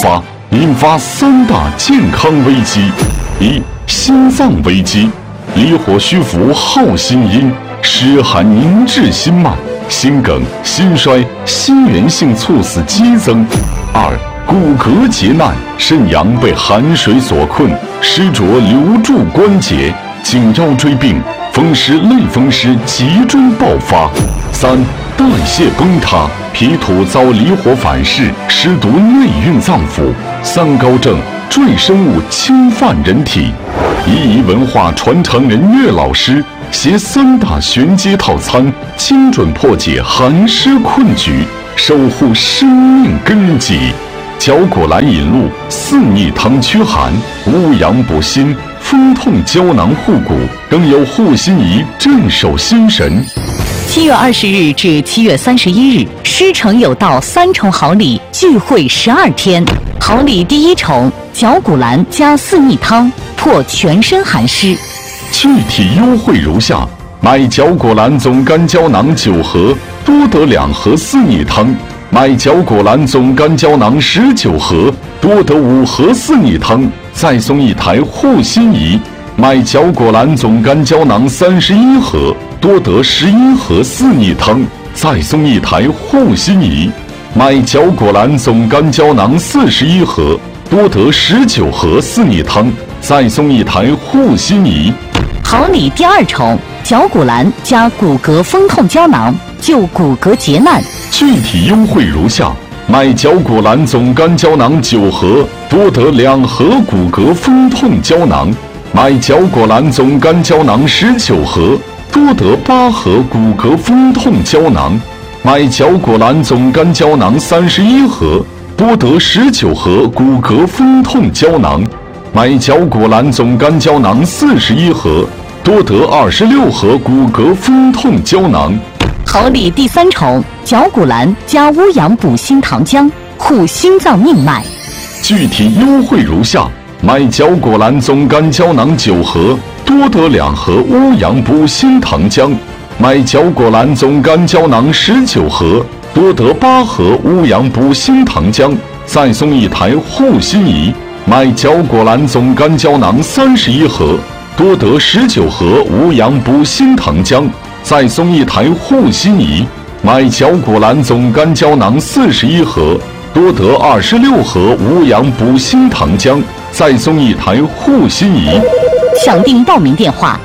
发，引发3大健康危机：一、心脏危机，离火虚浮耗心阴，湿寒凝滞心脉，心梗、心衰、心源性猝死激增；二、骨骼结难，肾阳被寒水所困，湿浊留住关节，颈腰椎病、风湿、类风湿集中爆发；三、代谢崩塌，脾土遭离火反噬，湿毒内蕴脏腑，三高症，赘生物侵犯人体。一仪文化传承人岳老师携3大玄机套餐，精准破解寒湿困局，守护生命根基。绞股蓝引露4逆汤驱寒，乌阳补心，风痛胶囊护骨，更有护心仪镇守心神。 7月20日至7月31日，师承有道3重好礼聚会12天。好礼第1重，绞股蓝加4逆汤，破全身寒湿。 具体优惠如下：买绞股蓝总干胶囊9盒，多得2盒4逆汤；买绞股蓝总干胶囊19盒，多得5盒4逆汤，再送1台护心仪；买绞股蓝总干胶囊31盒，多得11盒4逆汤，再送1台护心仪；买绞股蓝总干胶囊41盒，多得19盒4逆汤，再送1台护心仪。 好礼第2重，绞股蓝加骨骼风痛胶囊，救骨骼结难。 具体优惠如下：买绞股蓝总干胶囊9盒，多得2盒骨骼风痛胶囊；买绞股蓝总干胶囊19盒，多得8盒骨骼风痛胶囊；买绞股蓝总干胶囊31盒，多得19盒骨骼风痛胶囊；买绞股蓝总干胶囊41盒，多得26盒骨骼风痛胶囊。 好礼第3重，绞股蓝加乌阳补心糖浆，护心脏命脉。 具体优惠如下：买绞股蓝总干胶囊9盒，多得2盒乌阳补心糖浆；买绞股蓝总干胶囊19盒，多得8盒乌阳补心糖浆，再送1台护心仪；买绞股蓝总干胶囊31盒，多得19盒乌阳补心糖浆，再送1台护心仪；买绞股蓝总干胶囊41盒，多得26盒乌阳补心糖浆，再送1台护心仪。 详定报名电话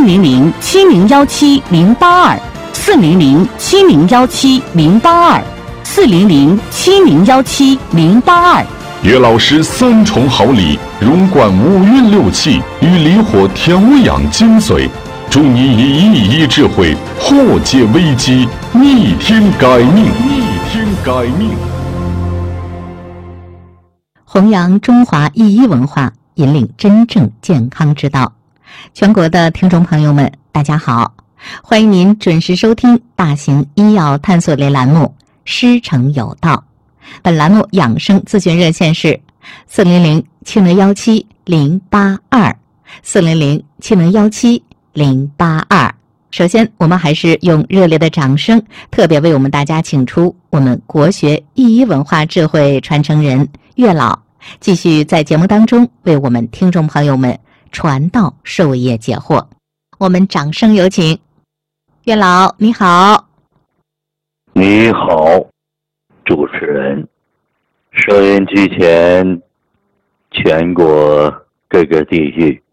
：400-7017-082，400-7017-082，400-7017-082。 岳老师3重好礼，融贯5运6气与离火调养精髓，祝你以1:1智慧破解危机，逆天改命，逆天改命。 弘扬中华医医文化，引领真正健康之道。全国的听众朋友们，大家好，欢迎您准时收听大型医药探索类栏目《师承有道》。本栏目养生咨询热线是400-7017-082，400-7017-082。首先，我们还是用热烈的掌声，特别为我们大家请出我们国学医医文化智慧传承人岳老，继续在节目当中为我们听众朋友们传道授业解惑。我们掌声有请。岳老，你好。 你好，主持人。收音机前全国各个地域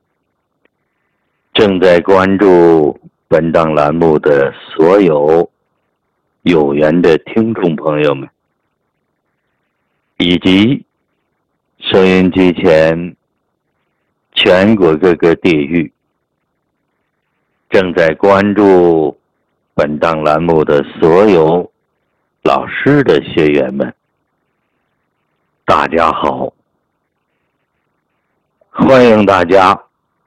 正在关注本档栏目的所有有缘的听众朋友们，以及收音机前全国各个地域正在关注本档栏目的所有老师的学员们，大家好，欢迎大家。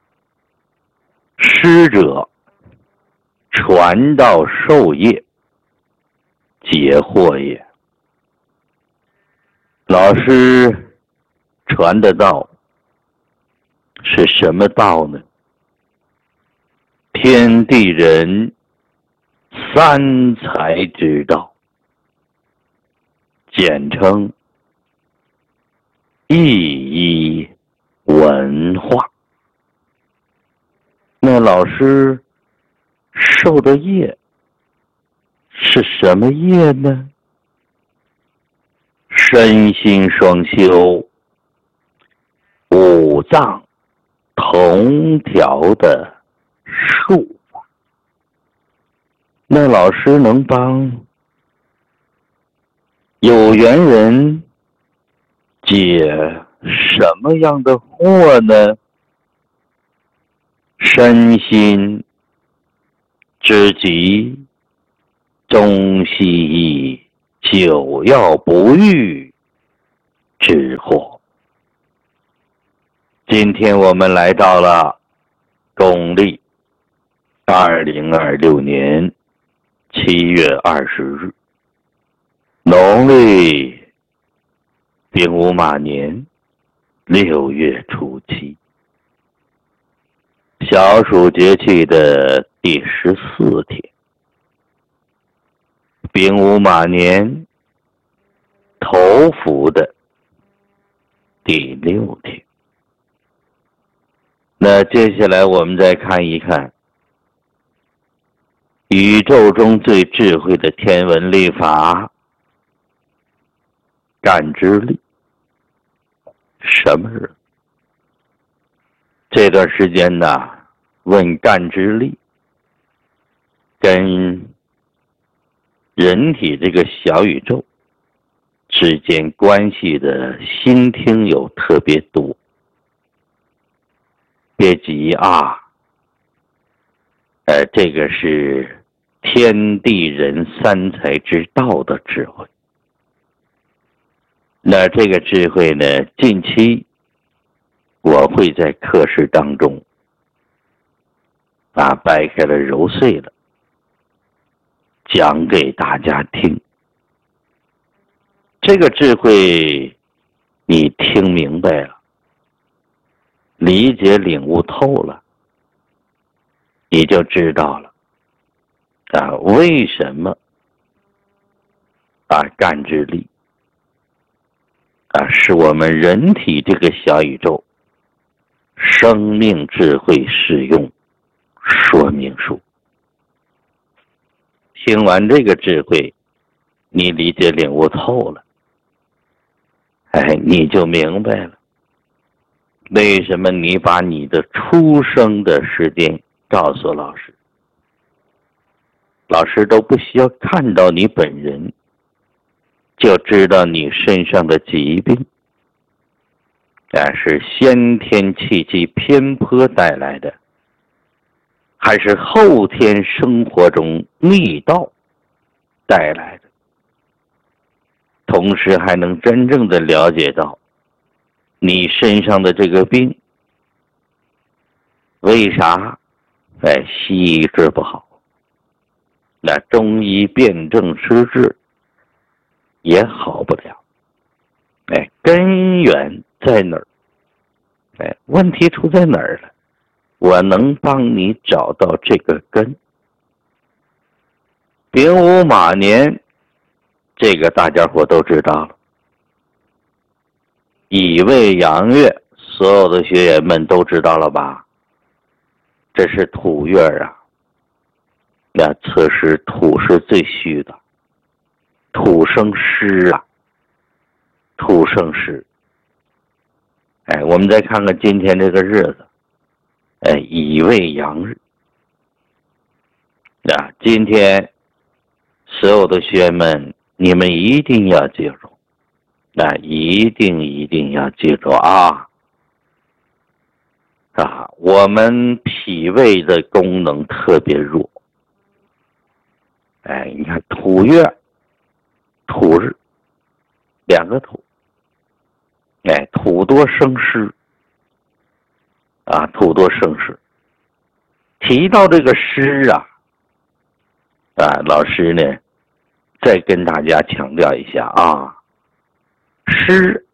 师者，传道授业解惑也。老师传的道是什么道呢？天地人三才之道，简称意义文化。那老师受的业是什么业呢？身心双修，五脏同调的术法。那老师能帮有缘人解什么样的惑呢？身心之急，中西医久药不愈之祸。今天我们来到了公历2026年7月20日，农历丙午马年6月初7，小暑节气的第14天，丙午马年头伏的第6天。那接下来我们再看一看宇宙中最智慧的天文历法——干支历。什么日？这段时间呢，问干支历跟人体这个小宇宙之间关系的新听友特别多。别急啊，这个是天地人三才之道的智慧。那这个智慧呢，近期我会在课室当中掰开了揉碎了讲给大家听。这个智慧你听明白了，理解领悟透了，你就知道了为什么干支历是我们人体这个小宇宙生命智慧使用说明书。听完这个智慧，你理解领悟透了，你就明白了为什么你把你的出生的时间告诉老师，老师都不需要看到你本人就知道你身上的疾病是先天气机偏颇带来的，还是后天生活中逆道带来的。同时还能真正的了解到你身上的这个病为啥西医治不好，那中医辨证施治也好不了。根源在哪儿？问题出在哪儿了？我能帮你找到这个根。丙午马年，这个大家伙都知道了。乙未阳月，所有的学员们都知道了吧？这是土月啊。那此时土是最虚的，土生湿啊，土生湿。我们再看看今天这个日子，乙未阳日。今天所有的学员们，你们一定要记住，一定要记住我们脾胃的功能特别弱。你看土月土日两个土，土多生湿土多生湿。提到这个湿老师呢再跟大家强调一下湿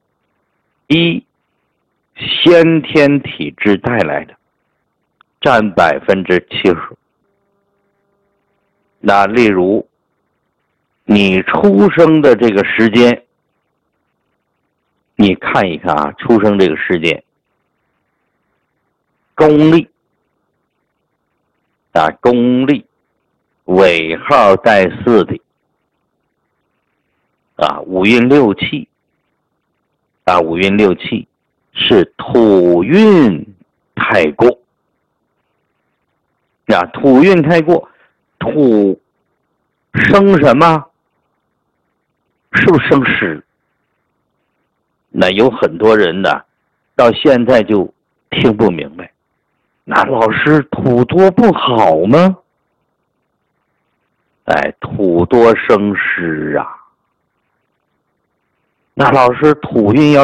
先天体质带来的占70%。那例如你出生的这个时间你看一看啊，出生这个世界，公历啊，公历尾号带4的啊，五运六气啊，五运六气是土运太过啊，土运太过，土生什么？是不是生湿？那有很多人呢，到现在就听不明白，那老师土多不好吗？哎，土多生湿啊。那老师土运要